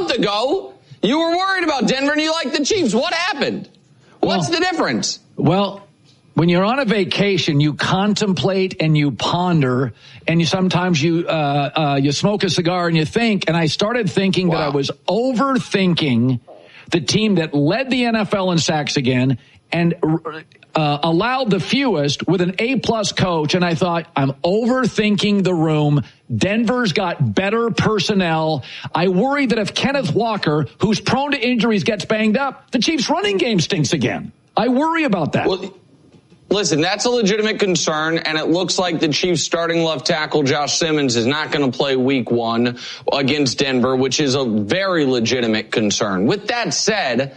month ago, you were worried about Denver and you liked the Chiefs. What happened? What's the difference? Well, when you're on a vacation, you contemplate and you ponder, and sometimes you smoke a cigar and you think. And I started thinking that I was overthinking the team that led the NFL in sacks again and allowed the fewest with an A-plus coach. And I thought, I'm overthinking the room. Denver's got better personnel. I worry that if Kenneth Walker, who's prone to injuries, gets banged up, the Chiefs' running game stinks again. I worry about that. Well, listen, that's a legitimate concern, and it looks like the Chiefs' starting left tackle, Josh Simmons, is not going to play week 1 against Denver, which is a very legitimate concern. With that said,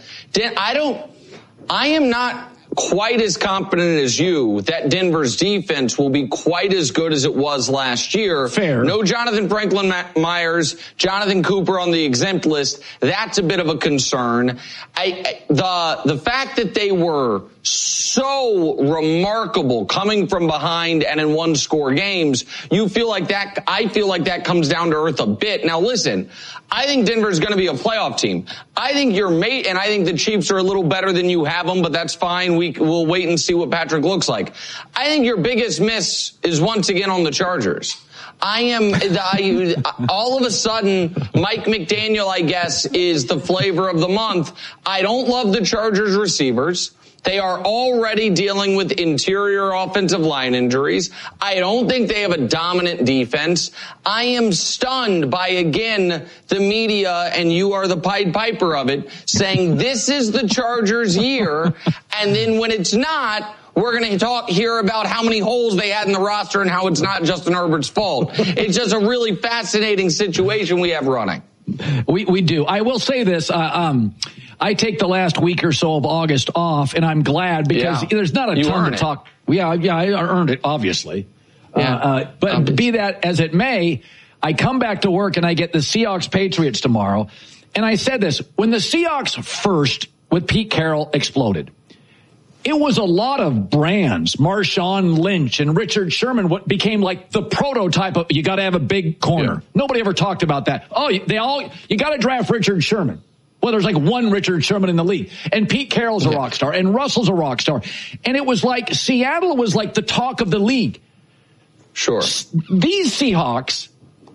I am not quite as confident as you that Denver's defense will be quite as good as it was last year. Fair. No Jonathan Franklin Myers, Jonathan Cooper on the exempt list. That's a bit of a concern. The fact that they were so remarkable coming from behind and in one-score games, I feel like that comes down to earth a bit. Now listen, I think Denver's going to be a playoff team. I think and I think the Chiefs are a little better than you have them, but that's fine. We'll wait and see what Patrick looks like. I think your biggest miss is once again on the Chargers. All of a sudden, Mike McDaniel, I guess, is the flavor of the month. I don't love the Chargers receivers. They are already dealing with interior offensive line injuries. I don't think they have a dominant defense. I am stunned by, again, the media, and you are the Pied Piper of it, saying this is the Chargers' year, and then when it's not, we're going to hear about how many holes they had in the roster and how it's not Justin Herbert's fault. It's just a really fascinating situation we have running. We do. I will say this. I take the last week or so of August off, and I'm glad because there's not a ton to talk. Yeah, I earned it, obviously. But be that as it may, I come back to work and I get the Seahawks-Patriots tomorrow. And I said this, when the Seahawks first with Pete Carroll exploded, it was a lot of brands, Marshawn Lynch and Richard Sherman, what became like the prototype of, you got to have a big corner. Yeah. Nobody ever talked about that. You got to draft Richard Sherman. Well, there's like one Richard Sherman in the league. And Pete Carroll's a rock star, and Russell's a rock star. And it was like Seattle was like the talk of the league. Sure. These Seahawks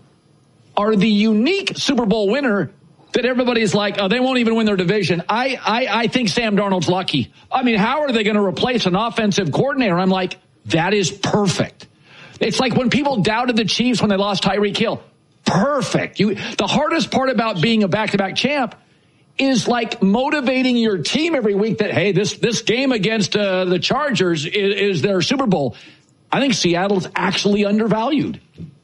are the unique Super Bowl winner that everybody's like, oh, they won't even win their division. I think Sam Darnold's lucky. I mean, how are they going to replace an offensive coordinator? I'm like, that is perfect. It's like when people doubted the Chiefs when they lost Tyreek Hill. Perfect. The hardest part about being a back-to-back champ is like motivating your team every week that, hey, this game against the Chargers is their Super Bowl. I think Seattle's actually undervalued.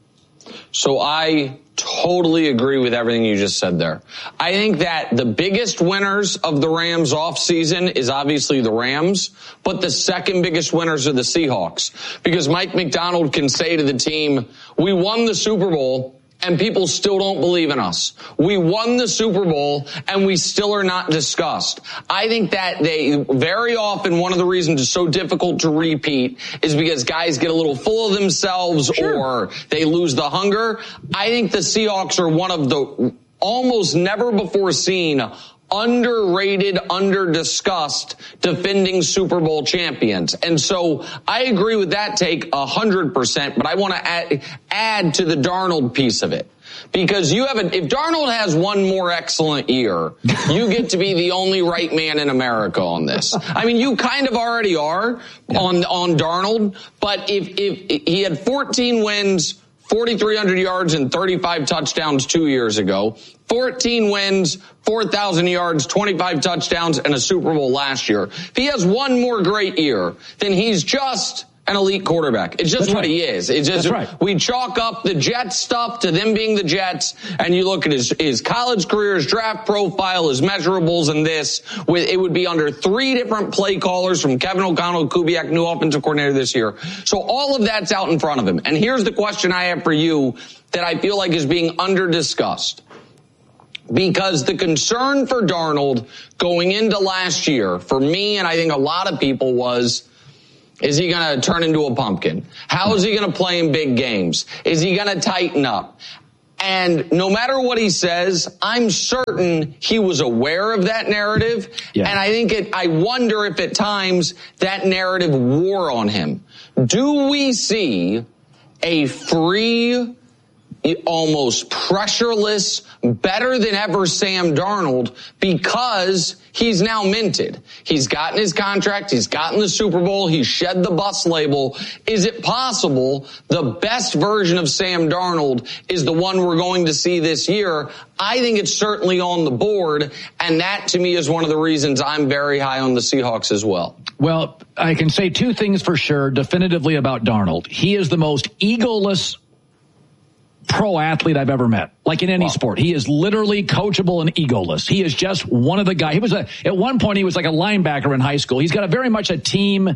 So I totally agree with everything you just said there. I think that the biggest winners of the Rams offseason is obviously the Rams, but the second biggest winners are the Seahawks. Because Mike McDonald can say to the team, we won the Super Bowl, and people still don't believe in us. We won the Super Bowl, and we still are not discussed. I think that they very often, one of the reasons it's so difficult to repeat is because guys get a little full of themselves or they lose the hunger. I think the Seahawks are one of the almost never before seen underrated, under-discussed defending Super Bowl champions. And so I agree with that take 100%, but I want to add to the Darnold piece of it. Because if Darnold has one more excellent year, you get to be the only right man in America on this. I mean, you kind of already are on Darnold, but if he had 14 wins, 4,300 yards and 35 touchdowns 2 years ago, 14 wins, 4,000 yards, 25 touchdowns, and a Super Bowl last year. If he has one more great year, then he's just an elite quarterback. It's just he is. It's just we chalk up the Jets stuff to them being the Jets, and you look at his college career, his draft profile, his measurables, and it would be under 3 different play callers from Kevin O'Connell, Kubiak, new offensive coordinator this year. So all of that's out in front of him. And here's the question I have for you that I feel like is being under-discussed. Because the concern for Darnold going into last year, for me and I think a lot of people was, is he going to turn into a pumpkin? How is he going to play in big games? Is he going to tighten up? And no matter what he says, I'm certain he was aware of that narrative. Yeah. And I wonder if at times that narrative wore on him. Do we see a free, almost pressureless, better than ever Sam Darnold because he's now minted? He's gotten his contract. He's gotten the Super Bowl. He's shed the bus label. Is it possible the best version of Sam Darnold is the one we're going to see this year? I think it's certainly on the board, and that to me is one of the reasons I'm very high on the Seahawks as well. Well, I can say two things for sure definitively about Darnold. He is the most egoless pro athlete I've ever met, like in any sport. He is literally coachable and egoless. He is just one of the guys. At one point, he was like a linebacker in high school. He's got very much a team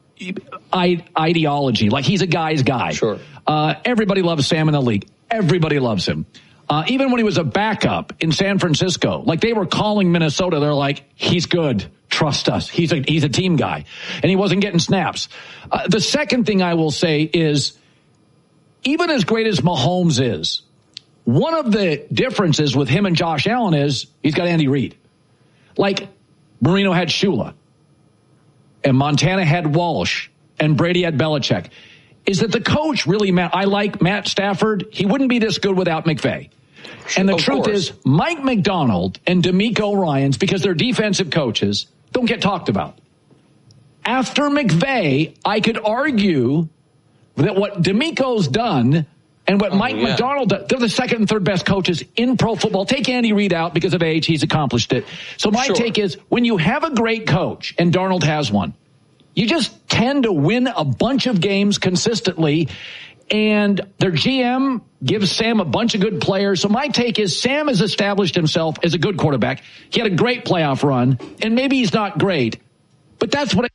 ideology. Like he's a guy's guy. Sure. Everybody loves Sam in the league. Everybody loves him. Even when he was a backup in San Francisco, like they were calling Minnesota, they're like, he's good. Trust us. He's a team guy. And he wasn't getting snaps. The second thing I will say is, even as great as Mahomes is, one of the differences with him and Josh Allen is he's got Andy Reid. Like Marino had Shula, and Montana had Walsh, and Brady had Belichick. Is that the coach really, I like Matt Stafford. He wouldn't be this good without McVay. And the truth is, Mike Macdonald and DeMeco Ryans, because they're defensive coaches, don't get talked about. After McVay, I could argue that what DeMeco's done and what Mike Macdonald does, they're the second and third best coaches in pro football. Take Andy Reid out because of age. He's accomplished it. So my take is, when you have a great coach, and Darnold has one, you just tend to win a bunch of games consistently, and their GM gives Sam a bunch of good players. So my take is Sam has established himself as a good quarterback. He had a great playoff run, and maybe he's not great, but that's what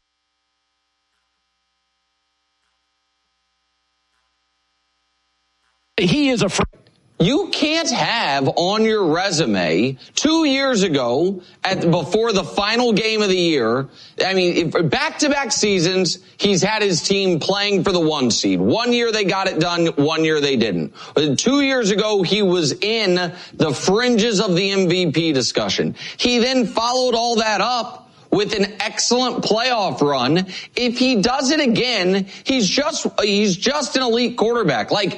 he is afraid. You can't have on your resume 2 years ago, before the final game of the year, I mean, back-to-back seasons, he's had his team playing for the 1 seed. 1 year they got it done, 1 year they didn't. 2 years ago, he was in the fringes of the MVP discussion. He then followed all that up with an excellent playoff run. If he does it again, he's just an elite quarterback. Like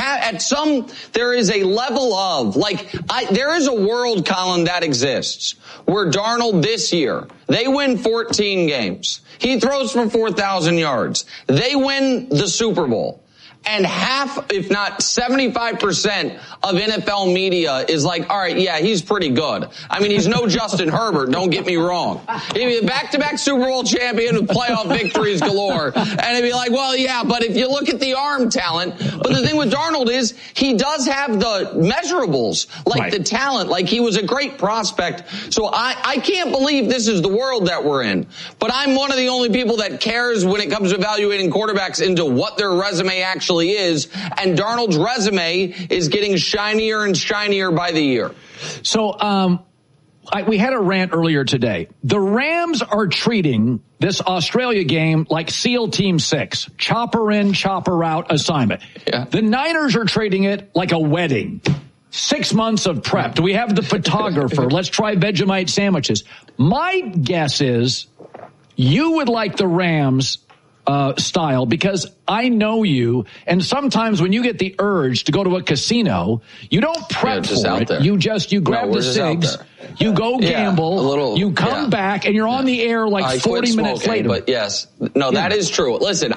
there is a level of, there is a world, Colin, that exists where Darnold this year, they win 14 games. He throws for 4,000 yards. They win the Super Bowl. And half, if not 75% of NFL media is like, all right, yeah, he's pretty good. I mean, he's no Justin Herbert, don't get me wrong. He'd be a back-to-back Super Bowl champion with playoff victories galore. And it'd be like, well, yeah, but if you look at the arm talent, but the thing with Darnold is he does have the measurables, like the talent, like he was a great prospect. So I can't believe this is the world that we're in. But I'm one of the only people that cares when it comes to evaluating quarterbacks into what their resume actually is, and Darnold's resume is getting shinier and shinier by the year. So we had a rant earlier today. The Rams are treating this Australia game like SEAL Team 6, chopper in, chopper out assignment. Yeah. The Niners are treating it like a wedding. 6 months of prep. Do we have the photographer? Let's try Vegemite sandwiches. My guess is you would like the Rams style, because I know you, and sometimes when you get the urge to go to a casino, you don't prep for it. There. You grab the cigs, you go gamble, you come back, and you're on the air like 40 minutes later. But yes, no, that is true. Listen,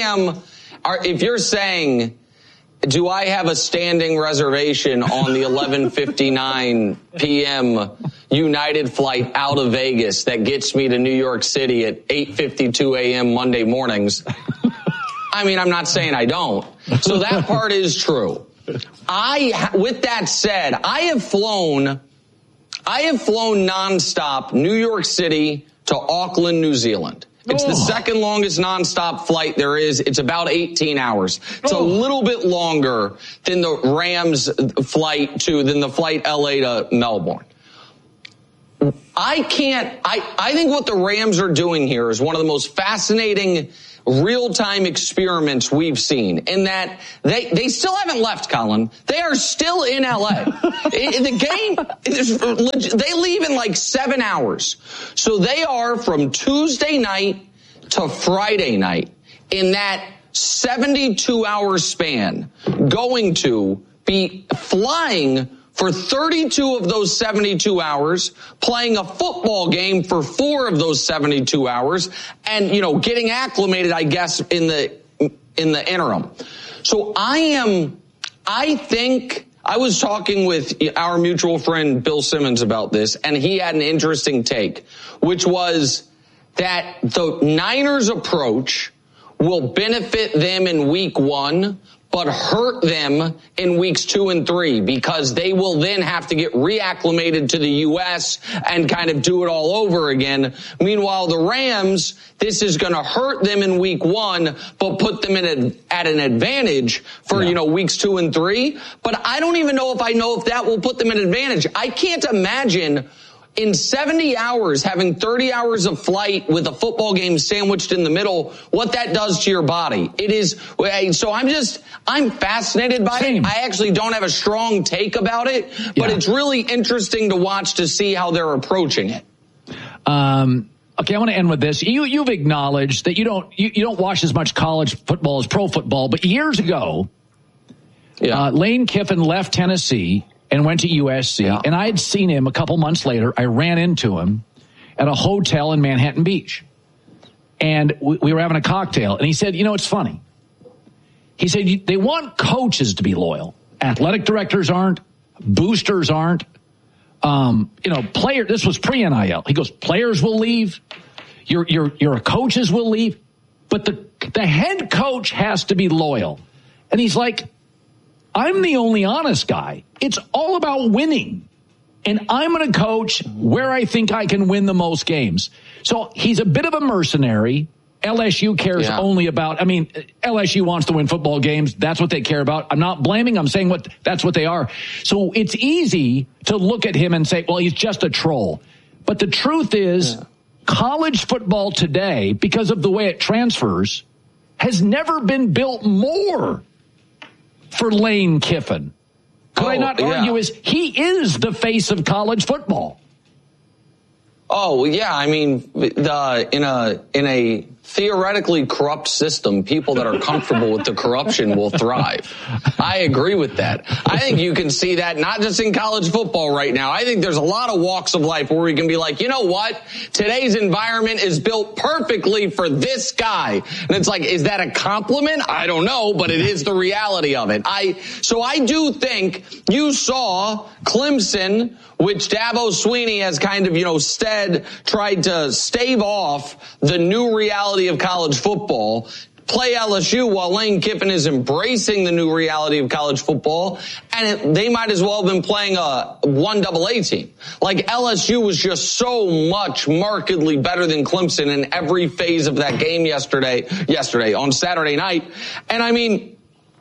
if you're saying, do I have a standing reservation on the 11:59 p.m. United flight out of Vegas that gets me to New York City at 8:52 a.m. Monday mornings? I mean, I'm not saying I don't. So that part is true. With that said, I have flown nonstop New York City to Auckland, New Zealand. It's the second longest nonstop flight there is. It's about 18 hours. It's a little bit longer than the Rams flight than the flight LA to Melbourne. I think what the Rams are doing here is one of the most fascinating real-time experiments we've seen in that they still haven't left, Colin. They are still in LA. The game, they leave in like 7 hours. So they are from Tuesday night to Friday night in that 72-hour span going to be flying for 32 of those 72 hours, playing a football game for 4 of those 72 hours, and, getting acclimated, I guess, in the interim. So I think I was talking with our mutual friend Bill Simmons about this, and he had an interesting take, which was that the Niners approach will benefit them in week 1, but hurt them in weeks 2 and 3 because they will then have to get reacclimated to the U.S. and kind of do it all over again. Meanwhile, the Rams, this is going to hurt them in week 1, but put them at an advantage for, weeks 2 and 3. But I don't even know if that will put them at an advantage. I can't imagine in 70 hours, having 30 hours of flight with a football game sandwiched in the middle, what that does to your body. It is, so I'm fascinated by it. I actually don't have a strong take about it, but it's really interesting to watch to see how they're approaching it. Okay, I want to end with this. You've acknowledged that you don't watch as much college football as pro football, but years ago, Lane Kiffin left Tennessee and went to USC, and I had seen him a couple months later. I ran into him at a hotel in Manhattan Beach, and we were having a cocktail, and he said, it's funny. He said, they want coaches to be loyal. Athletic directors aren't. Boosters aren't. This was pre-NIL. He goes, players will leave. Your coaches will leave. But the head coach has to be loyal. And he's like, I'm the only honest guy. It's all about winning. And I'm going to coach where I think I can win the most games. So he's a bit of a mercenary. LSU cares only about, LSU wants to win football games. That's what they care about. I'm not blaming. I'm saying that's what they are. So it's easy to look at him and say, well, he's just a troll. But the truth is, college football today, because of the way it transfers, has never been built more for Lane Kiffin. Could I not argue he is the face of college football? Oh, yeah. In a theoretically corrupt system, people that are comfortable with the corruption will thrive. I agree with that. I think you can see that not just in college football right now. I think there's a lot of walks of life where we can be like, you know what? Today's environment is built perfectly for this guy. And it's like, is that a compliment? I don't know, but it is the reality of it. So I do think you saw Clemson, which Dabo Swinney has kind of, tried to stave off the new reality of college football, play LSU while Lane Kiffin is embracing the new reality of college football, and they might as well have been playing a 1AA team. Like, LSU was just so much markedly better than Clemson in every phase of that game yesterday on Saturday night. And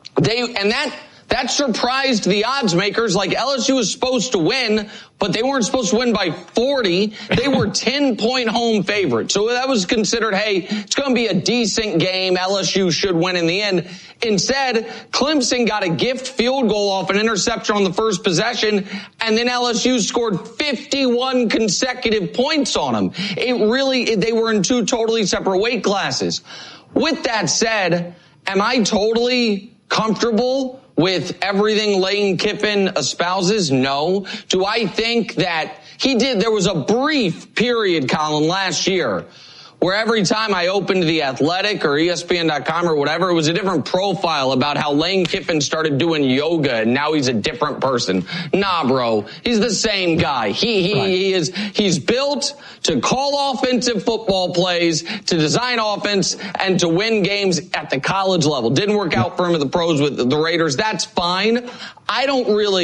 that surprised the odds makers. Like, LSU was supposed to win, but they weren't supposed to win by 40. They were 10-point home favorites. So that was considered, hey, it's going to be a decent game. LSU should win in the end. Instead, Clemson got a gift field goal off an interception on the first possession, and then LSU scored 51 consecutive points on them. They were in 2 totally separate weight classes. With that said, am I totally comfortable with everything Lane Kiffin espouses? No. Do I think that there was a brief period, Colin, last year where every time I opened The Athletic or ESPN.com or whatever, it was a different profile about how Lane Kiffin started doing yoga and now he's a different person. Nah, bro. He's the same guy. He's built to call offensive football plays, to design offense, and to win games at the college level. Didn't work out for him at the pros with the Raiders. That's fine. I don't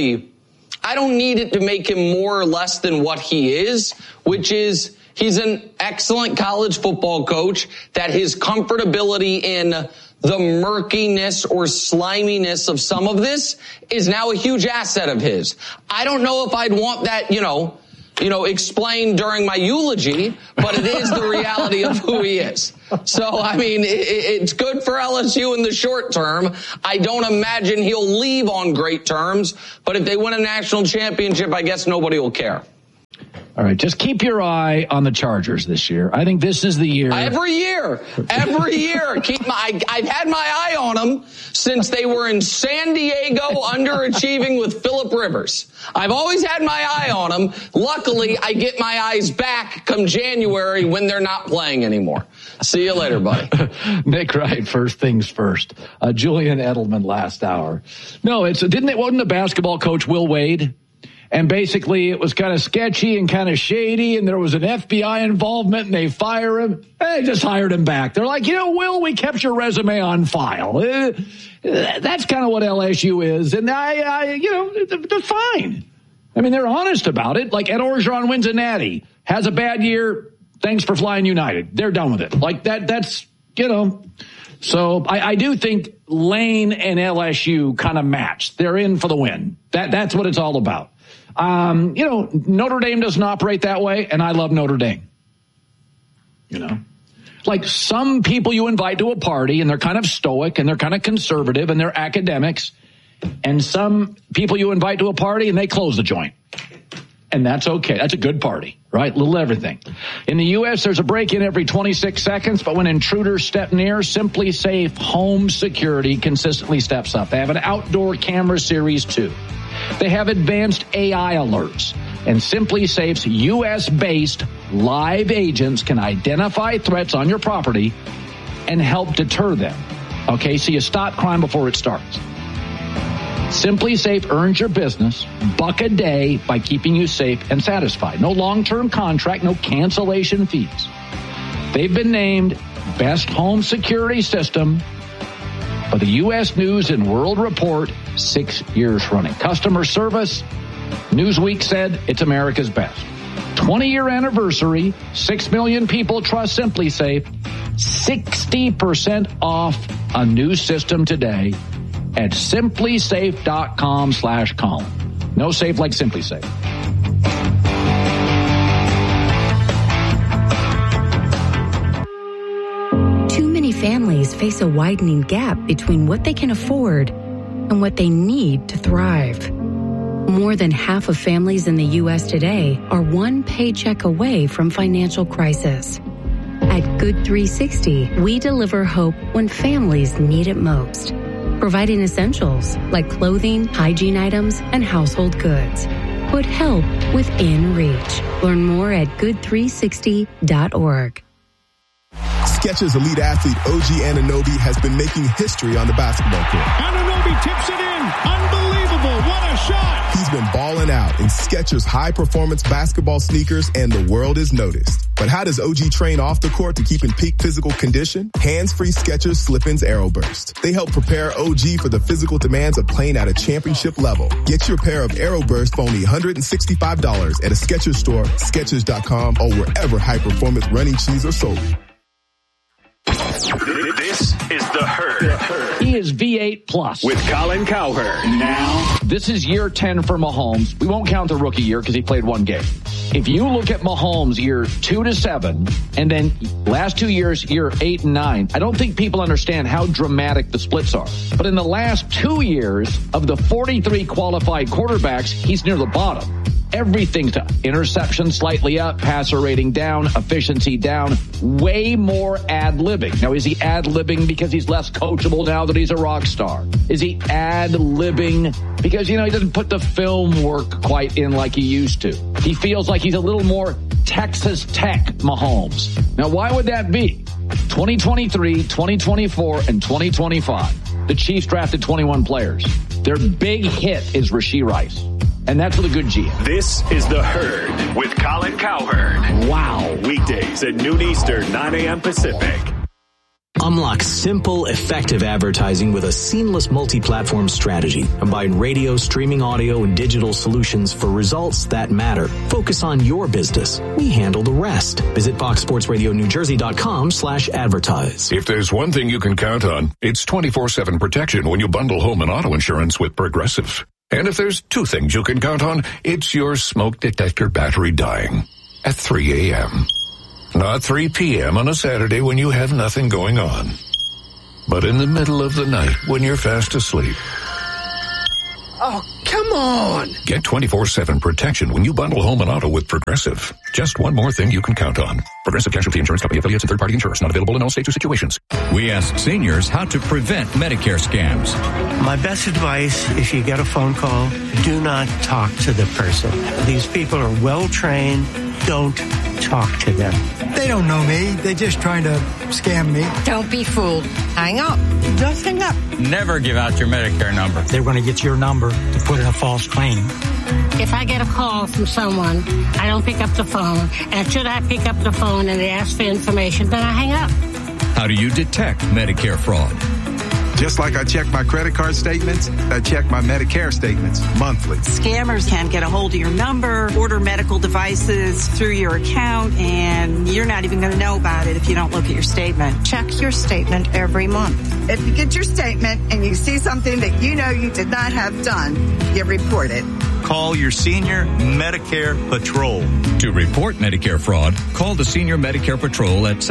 need it to make him more or less than what he is, which is he's an excellent college football coach that his comfortability in the murkiness or sliminess of some of this is now a huge asset of his. I don't know if I'd want that, explain during my eulogy, but it is the reality of who he is. So, I mean, it's good for LSU in the short term. I don't imagine he'll leave on great terms, but if they win a national championship, I guess nobody will care. All right, just keep your eye on the Chargers this year. I think this is the year. Every year. I've had my eye on them since they were in San Diego underachieving with Phillip Rivers. I've always had my eye on them. Luckily, I get my eyes back come January when they're not playing anymore. See you later, buddy. Nick Wright, first things first. Julian Edelman last hour. No, wasn't the basketball coach Will Wade? And basically, it was kind of sketchy and kind of shady, and there was an FBI involvement, and they fire him. They just hired him back. They're like, Will, we kept your resume on file. That's kind of what LSU is, and they're fine. I mean, they're honest about it. Like Ed Orgeron wins a natty, has a bad year. Thanks for flying United. They're done with it. Like that's. So I do think Lane and LSU kind of match. They're in for the win. That's what it's all about. Notre Dame doesn't operate that way, and I love Notre Dame. Like some people you invite to a party, and they're kind of stoic, and they're kind of conservative, and they're academics. And some people you invite to a party, and they close the joint. And that's okay. That's a good party, right? Little everything. In the U.S., there's a break-in every 26 seconds, but when intruders step near, Simply Safe Home Security consistently steps up. They have an outdoor camera series, too. They have advanced AI alerts, and Simply Safe's U.S.-based live agents can identify threats on your property and help deter them. Okay, so you stop crime before it starts. Simply Safe earns your business $1 a day by keeping you safe and satisfied. No long-term contract, no cancellation fees. They've been named Best Home Security System by the U.S. News and World Report 6 years running. Customer service, Newsweek said it's America's best. 20-year anniversary, 6 million people trust Simply Safe. 60% off a new system today at simplysafe.com/Colin. No safe like Simply Safe. Too many families face a widening gap between what they can afford and what they need to thrive. More than half of families in the U.S. today are one paycheck away from financial crisis. At Good 360, we deliver hope when families need it most, providing essentials like clothing, hygiene items, and household goods. Put help within reach. Learn more at good360.org. Skechers elite athlete OG Anunoby has been making history on the basketball court. Anunoby tips it in. Unbelievable. What a shot. He's been balling out in Skechers high-performance basketball sneakers, and the world is noticed. But how does OG train off the court to keep in peak physical condition? Hands-free Skechers Slip-ins AeroBurst. They help prepare OG for the physical demands of playing at a championship level. Get your pair of AeroBurst for only $165 at a Skechers store, Skechers.com, or wherever high-performance running shoes are sold. This is The Herd. He is V8 Plus. With Colin Cowherd. Now. This is year 10 for Mahomes. We won't count the rookie year because he played one game. If you look at Mahomes year 2 to 7, and then last 2 years, year 8 and 9, I don't think people understand how dramatic the splits are. But in the last 2 years, of the 43 qualified quarterbacks, he's near the bottom. Everything's down. Interception slightly up, passer rating down, efficiency down, way more ad-libbing. Now, is he ad-libbing because he's less coachable now that he's a rock star? Is he ad-libbing because, he doesn't put the film work quite in like he used to? He feels like he's a little more Texas Tech Mahomes. Now, why would that be? 2023, 2024, and 2025. The Chiefs drafted 21 players. Their big hit is Rashee Rice. And that's with a good G. This is The Herd with Colin Cowherd. Wow. Weekdays at noon Eastern, 9 a.m. Pacific. Unlock simple, effective advertising with a seamless multi-platform strategy. Combine radio, streaming audio, and digital solutions for results that matter. Focus on your business. We handle the rest. Visit FoxSportsRadioNewJersey.com/advertise. If there's one thing you can count on, it's 24/7 protection when you bundle home and auto insurance with Progressive. And if there's two things you can count on, it's your smoke detector battery dying at 3 a.m. Not 3 p.m. on a Saturday when you have nothing going on, but in the middle of the night when you're fast asleep. Oh, come on! Get 24/7 protection when you bundle home and auto with Progressive. Just one more thing you can count on. Progressive Casualty Insurance Company affiliates and third-party insurers. Not available in all states or situations. We asked seniors how to prevent Medicare scams. My best advice, if you get a phone call, do not talk to the person. These people are well-trained. Don't talk to them. They don't know me. They're just trying to scam me. Don't be fooled. Hang up. Just hang up. Never give out your Medicare number. They're going to get your number to put in a false claim. If I get a call from someone, I don't pick up the phone. And should I pick up the phone and they ask for information, then I hang up. How do you detect Medicare fraud? Just like I check my credit card statements, I check my Medicare statements monthly. Scammers can get a hold of your number, order medical devices through your account, and you're not even going to know about it if you don't look at your statement. Check your statement every month. If you get your statement and you see something that you know you did not have done, you report it. Call your Senior Medicare Patrol. To report Medicare fraud, call the Senior Medicare Patrol at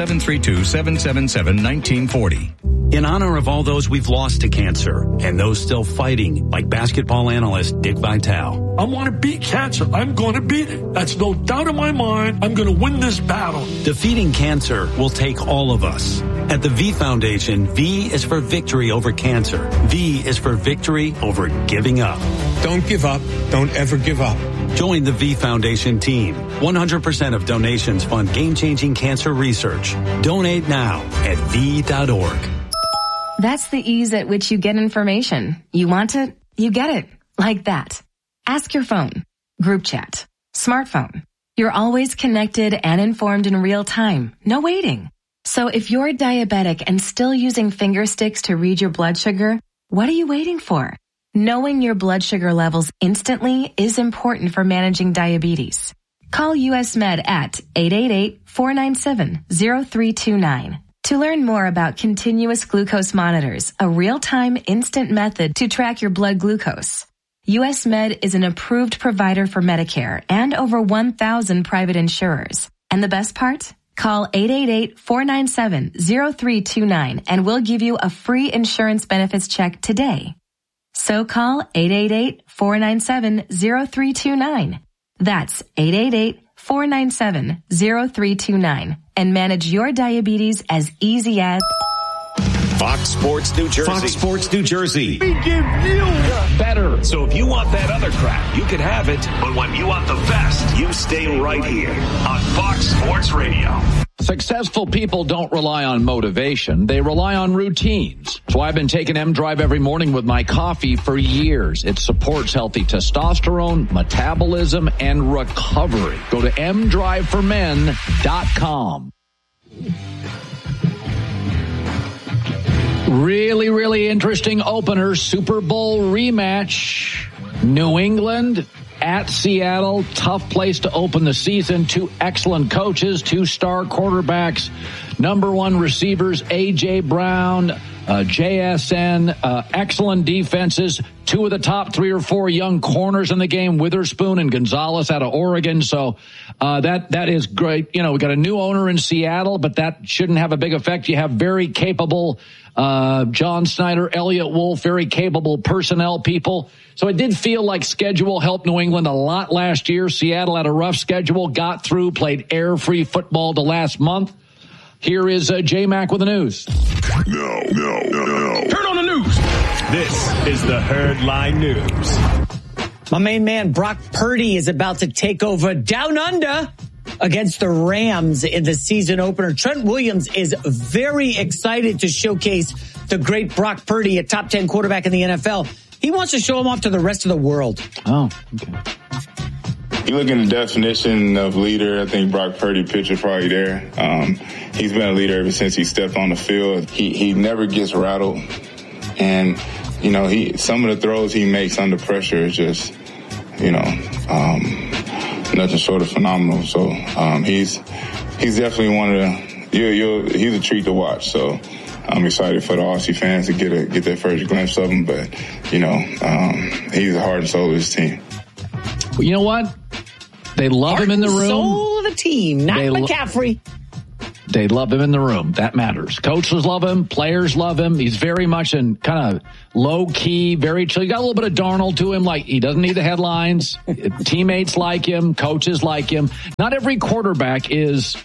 732-777-1940. In honor of all those we've lost to cancer and those still fighting, like basketball analyst Dick Vitale. I want to beat cancer. I'm going to beat it. That's no doubt in my mind. I'm going to win this battle. Defeating cancer will take all of us. At the V Foundation, V is for victory over cancer. V is for victory over giving up. Don't give up. Don't ever give up. Join the V Foundation team. 100% of donations fund game-changing cancer research. Donate now at V.org. That's the ease at which you get information. You want it, you get it. Like that. Ask your phone. Group chat. Smartphone. You're always connected and informed in real time. No waiting. So if you're diabetic and still using finger sticks to read your blood sugar, what are you waiting for? Knowing your blood sugar levels instantly is important for managing diabetes. Call US Med at 888-497-0329. To learn more about continuous glucose monitors, a real-time instant method to track your blood glucose. US Med is an approved provider for Medicare and over 1,000 private insurers. And the best part? Call 888-497-0329 and we'll give you a free insurance benefits check today. So call 888-497-0329. That's 888-497-0329 and manage your diabetes as easy as Fox Sports New Jersey. Fox Sports New Jersey. We give you better. So if you want that other crap, you can have it. But when you want the best, you stay right here on Fox Sports Radio. Successful people don't rely on motivation. They rely on routines. So I've been taking M-Drive every morning with my coffee for years. It supports healthy testosterone, metabolism, and recovery. Go to mdriveformen.com. Really, really interesting opener. Super Bowl rematch. New England at Seattle. Tough place to open the season. Two excellent coaches, two star quarterbacks, number one receivers, A.J. Brown, JSN, excellent defenses. Two of the top 3 or 4 young corners in the game, Witherspoon and Gonzalez out of Oregon. So that is great. You know, we got a new owner in Seattle, but that shouldn't have a big effect. You have very capable John Snyder, Elliott Wolf, very capable personnel people. So it did feel like schedule helped New England a lot last year. Seattle had a rough schedule, got through, played air-free football the last month. Here is J-Mac with the news. No. Turn on the news. This is the Herdline News. My main man, Brock Purdy, is about to take over Down Under against the Rams in the season opener. Trent Williams is very excited to showcase the great Brock Purdy, a top 10 quarterback in the NFL. He wants to show him off to the rest of the world. Oh, okay. You look in the definition of leader, I think Brock Purdy picture probably there. He's been a leader ever since he stepped on the field. He never gets rattled. And, you know, some of the throws he makes under pressure is just, you know, nothing short of phenomenal. So he's definitely one of the, he's a treat to watch. So I'm excited for the Aussie fans to get their first glimpse of him. But, he's the heart and soul of his team. You know what? They love him in the room. Soul of the team, not McCaffrey. They love him in the room. That matters. Coaches love him. Players love him. He's very much in kind of low key, very chill. You got a little bit of Darnold to him. Like, he doesn't need the headlines. Teammates like him. Coaches like him. Not every quarterback is,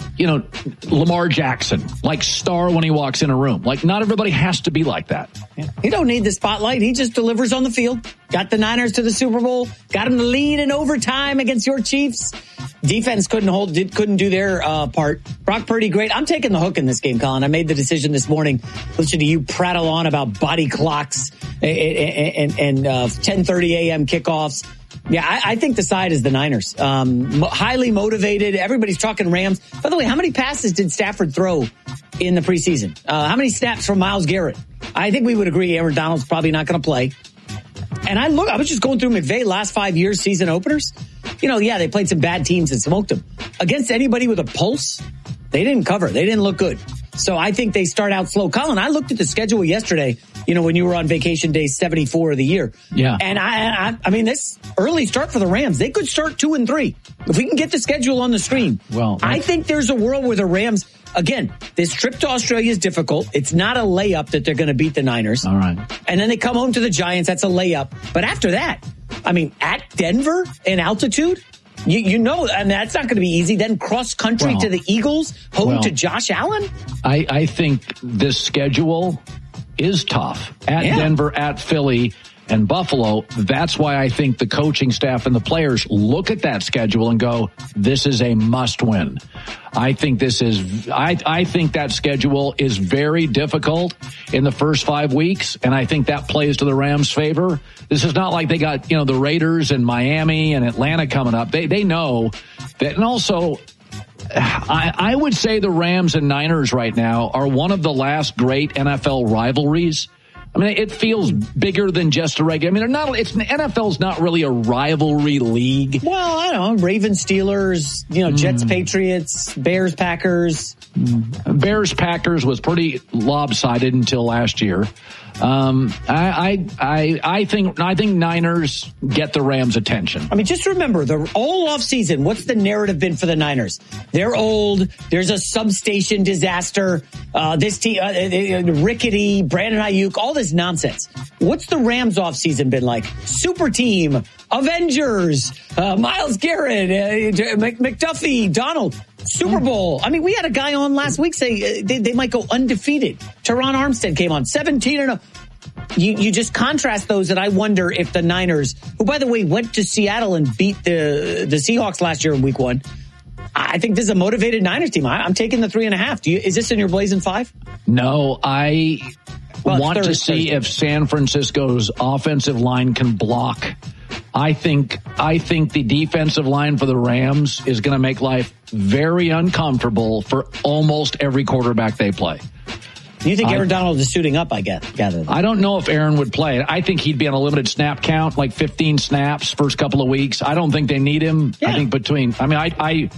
Lamar Jackson, like star when he walks in a room. Like, not everybody has to be like that. Yeah. He don't need the spotlight. He just delivers on the field. Got the Niners to the Super Bowl. Got him the lead in overtime against your Chiefs. Defense couldn't do their part. Brock Purdy, great. I'm taking the hook in this game, Colin. I made the decision this morning. Listen to you prattle on about body clocks and 10:30 a.m. kickoffs. Yeah, I think the side is the Niners. Highly motivated. Everybody's talking Rams. By the way, how many passes did Stafford throw in the preseason? How many snaps from Myles Garrett? I think we would agree Aaron Donald's probably not going to play. And I was just going through McVay last 5 years season openers. They played some bad teams and smoked them. Against anybody with a pulse, they didn't cover. They didn't look good. So I think they start out slow. Colin, I looked at the schedule yesterday, when you were on vacation day 74 of the year. Yeah. And I mean, this early start for the Rams, they could start 2-3. If we can get the schedule on the screen. Well, I think there's a world where the Rams, again, this trip to Australia is difficult. It's not a layup that they're going to beat the Niners. All right. And then they come home to the Giants. That's a layup. But after that, at Denver in altitude, and that's not going to be easy. Then cross country to the Eagles, home to Josh Allen. I think this schedule is tough at Denver, at Philly, and Buffalo. That's why I think the coaching staff and the players look at that schedule and go, this is a must win. I think I think that schedule is very difficult in the first 5 weeks, and I think that plays to the Rams' favor. This is not like they got, the Raiders and Miami and Atlanta coming up. They know that. And also, I would say the Rams and Niners right now are one of the last great NFL rivalries. I mean, it feels bigger than just a regular. I mean, NFL's not really a rivalry league. Well, I don't know. Ravens, Steelers, Jets, Patriots, Bears, Packers. Bears, Packers was pretty lopsided until last year. I think Niners get the Rams' attention. I mean, just remember the all off season. What's the narrative been for the Niners? They're old. There's a substation disaster. This team, rickety, Brandon Ayuk, all this nonsense. What's the Rams' off season been like? Super team, Avengers, Myles Garrett, McDuffie, Donald. Super Bowl. I mean, we had a guy on last week say they might go undefeated. Teron Armstead came on 17-0. You just contrast those, and I wonder if the Niners, who by the way went to Seattle and beat the Seahawks last year in Week 1, I think this is a motivated Niners team. I'm taking the 3.5. Is this in your Blazing 5? No, I want to see if San Francisco's offensive line can block. I think the defensive line for the Rams is going to make life very uncomfortable for almost every quarterback they play. You think Aaron Donald is suiting up, I gather? I don't know if Aaron would play. I think he'd be on a limited snap count, like 15 snaps first couple of weeks. I don't think they need him. Yeah. I think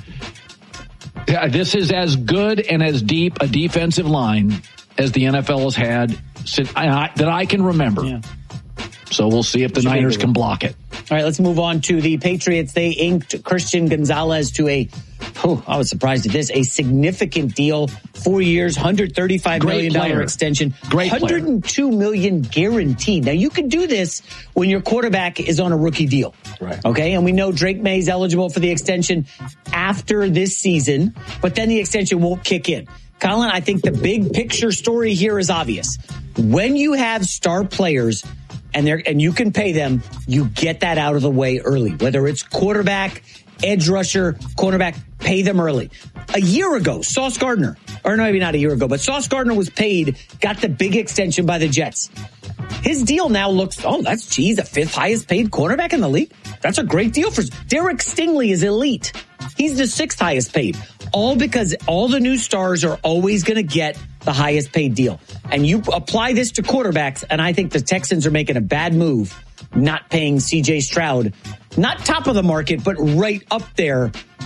this is as good and as deep a defensive line as the NFL has had that I can remember. Yeah. So we'll see if the Niners can block it. All right, let's move on to the Patriots. They inked Christian Gonzalez to I was surprised at this, a significant deal, 4 years, $135 million extension, $102 million guaranteed. Now, you can do this when your quarterback is on a rookie deal. Right. Okay, and we know Drake May is eligible for the extension after this season, but then the extension won't kick in. Colin, I think the big picture story here is obvious. When you have star players and you can pay them, you get that out of the way early. Whether it's quarterback, edge rusher, cornerback, pay them early. A year ago, Sauce Gardner, or maybe not a year ago, but Sauce Gardner was paid, got the big extension by the Jets. His deal now looks, he's the 5th highest paid cornerback in the league. That's a great deal for Derek Stingley is elite. He's the 6th highest paid. All because all the new stars are always going to get the highest paid deal. And you apply this to quarterbacks, and I think the Texans are making a bad move not paying C.J. Stroud, not top of the market, but right up there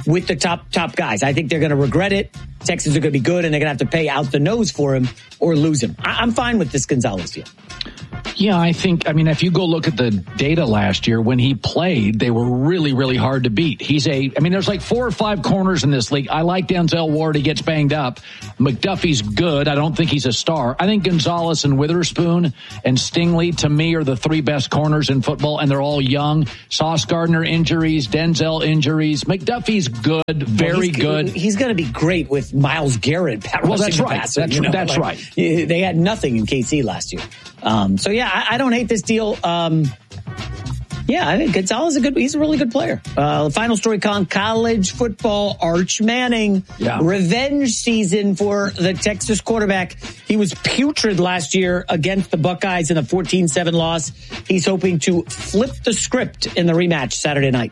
with the top guys. I think they're going to regret it. Texans are going to be good, and they're going to have to pay out the nose for him or lose him. I'm fine with this Gonzalez deal. Yeah, I mean, if you go look at the data last year, when he played, they were really, really hard to beat. There's like 4 or 5 corners in this league. I like Denzel Ward. He gets banged up. McDuffie's good. I don't think he's a star. I think Gonzalez and Witherspoon and Stingley, to me, are the 3 best corners in football, and they're all young. Sauce Gardner injuries, Denzel injuries. McDuffie's good, very good. He's going to be great with Myles Garrett. Well, that's right. That's right. They had nothing in KC last year. I don't hate this deal. I think Gonzalez he's a really good player. Final story, Colin, college football, Arch Manning. Yeah. Revenge season for the Texas quarterback. He was putrid last year against the Buckeyes in a 14-7 loss. He's hoping to flip the script in the rematch Saturday night.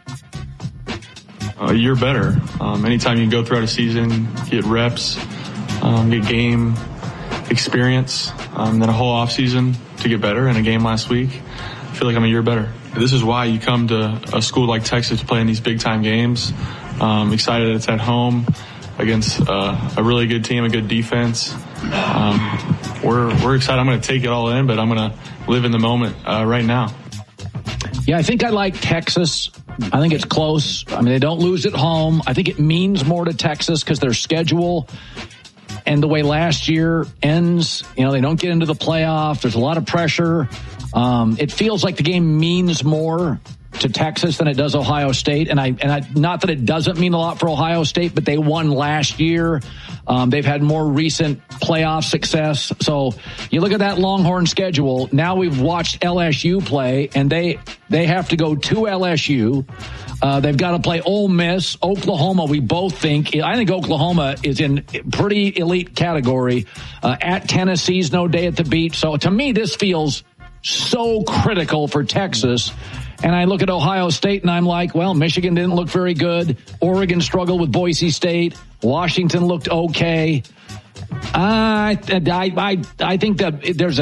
A year better. Anytime you can go throughout a season, get reps, get game experience, then a whole offseason to get better. In a game last week, I feel like I'm a year better. This is why you come to a school like Texas to play in these big-time games. Excited it's at home against a really good team, a good defense. We're excited. I'm going to take it all in, but I'm going to live in the moment right now. Yeah, I think I like Texas. I think it's close. I mean, they don't lose at home. I think it means more to Texas because their schedule and the way last year ends, they don't get into the playoff. There's a lot of pressure. It feels like the game means more to Texas than it does Ohio State. And I not that it doesn't mean a lot for Ohio State, but they won last year. They've had more recent playoff success. So you look at that Longhorn schedule. Now we've watched LSU play, and they have to go to LSU. They've got to play Ole Miss, Oklahoma. I think Oklahoma is in pretty elite category. At Tennessee's no day at the beach. So to me, this feels so critical for Texas. And I look at Ohio State and I'm like, well, Michigan didn't look very good. Oregon struggled with Boise State. Washington looked okay. I think that there's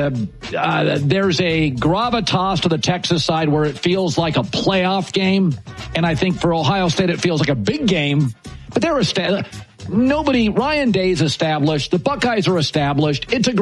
a gravitas to the Texas side where it feels like a playoff game. And I think for Ohio State, it feels like a big game. But Ryan Day's established. The Buckeyes are established. It's a